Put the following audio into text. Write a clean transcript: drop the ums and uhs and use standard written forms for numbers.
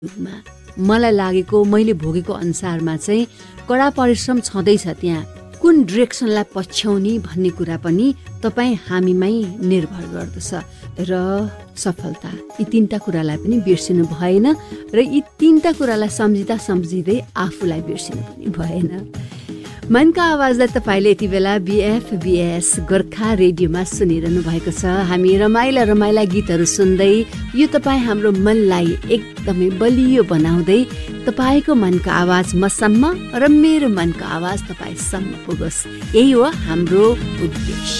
मलाई लागेको मैले भोगेको अनुसारमा चाहिँ कडा परिश्रम छँदैछ त्यहाँ। कुन डिरेक्सनलाई पछ्याउने भन्ने कुरा पनि तपाईँ हामीमै निर्भर गर्दछ र सफलता, यी तीनटा कुरालाई पनि बिर्सिनु भएन र यी तीनटा कुरालाई सम्झिँदै आफूलाई बिर्सिनु पनि भएन। मनका आवाजलाई तपाईँले यति बेला BFBS गोर्खा रेडियोमा सुनिरहनु भएको छ। हामी रमाइला गीतहरू सुन्दै यो तपाईँ हाम्रो मनलाई एकदमै बलियो बनाउँदै तपाईँको मनको आवाज मसम्म र मेरो मनको आवाज तपाईँसम्म पुगोस्, यही हो हाम्रो उद्देश्य।